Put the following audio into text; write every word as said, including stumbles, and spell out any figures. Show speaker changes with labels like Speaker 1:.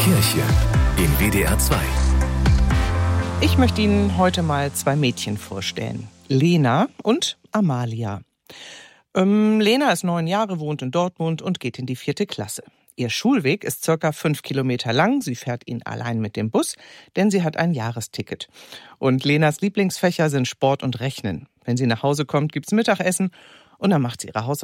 Speaker 1: Kirche in W D R zwei.
Speaker 2: Ich möchte Ihnen heute mal zwei Mädchen vorstellen. Lena und Amalia. Ähm, Lena ist neun Jahre, wohnt in Dortmund und geht in die vierte Klasse. Ihr Schulweg ist circa fünf Kilometer lang. Sie fährt ihn allein mit dem Bus, denn sie hat ein Jahresticket. Und Lenas Lieblingsfächer sind Sport und Rechnen. Wenn sie nach Hause kommt, gibt's Mittagessen und dann macht sie ihre Hausaufgaben.